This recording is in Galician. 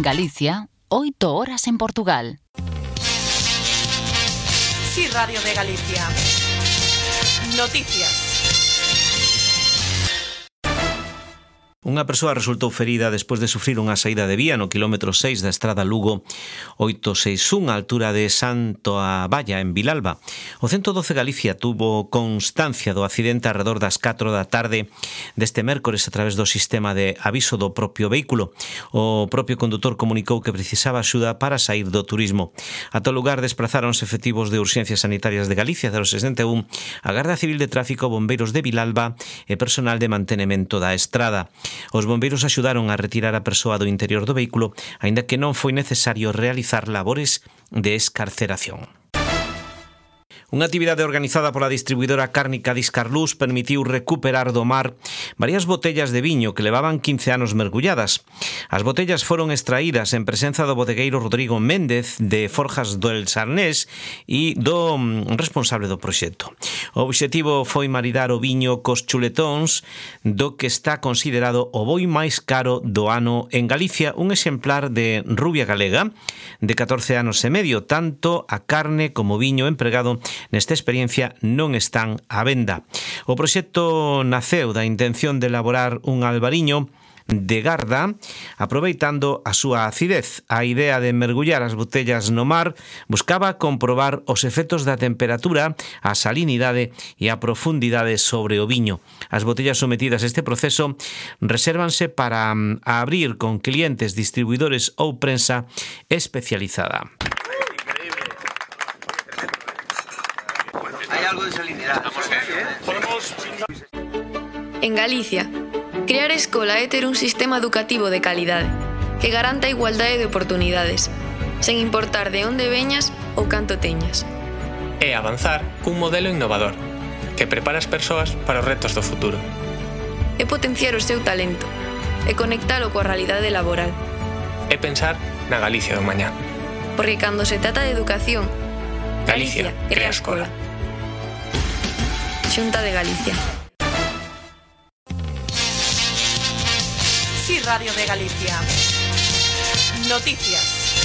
Galicia, 8 horas en Portugal. Sí, Radio de Galicia. Noticias. Unha persoa resultou ferida despois de sufrir unha saída de vía no quilómetro 6 da estrada Lugo 861 á altura de Santo Aballa, en Vilalba. O 112 Galicia tuvo constancia do accidente alrededor das 4 da tarde deste mércores a través do sistema de aviso do propio vehículo. O propio condutor comunicou que precisaba axuda para sair do turismo. Ata o lugar desplazaronse efectivos de Urxencias Sanitarias de Galicia 061, a Garda Civil de Tráfico, bombeiros de Vilalba e personal de mantenemento da estrada. Os bombeiros axudaron a retirar a persoa do interior do vehículo, aínda que non foi necesario realizar labores de escarceración. Unha actividade organizada pola distribuidora cárnica Discarlús permitiu recuperar do mar varias botellas de viño que levaban 15 anos mergulladas. As botellas foron extraídas en presenza do bodegueiro Rodrigo Méndez de Forjas do El Sarnés e do responsable do proxecto. O obxectivo foi maridar o viño cos chuletóns do que está considerado o boi máis caro do ano en Galicia, un exemplar de rubia galega de 14 anos e medio. Tanto a carne como o viño empregado nesta experiencia non están á venda. O proxecto naceu da intención de elaborar un albariño de garda aproveitando a súa acidez. A idea de mergullar as botellas no mar buscaba comprobar os efectos da temperatura, a salinidade e a profundidade sobre o viño. As botellas sometidas a este proceso resérvanse para abrir con clientes, distribuidores ou prensa especializada. Hay algo de salinidade. En Galicia, crear escola é ter un sistema educativo de calidade que garanta a igualdade de oportunidades, sen importar de onde veñas ou canto teñas. É avanzar cun modelo innovador que prepara as persoas para os retos do futuro. É potenciar o seu talento e conectalo coa realidade laboral. É pensar na Galicia do mañá. Porque cando se trata de educación, Galicia crea escola. Xunta de Galicia. Sí, Radio de Galicia. Noticias.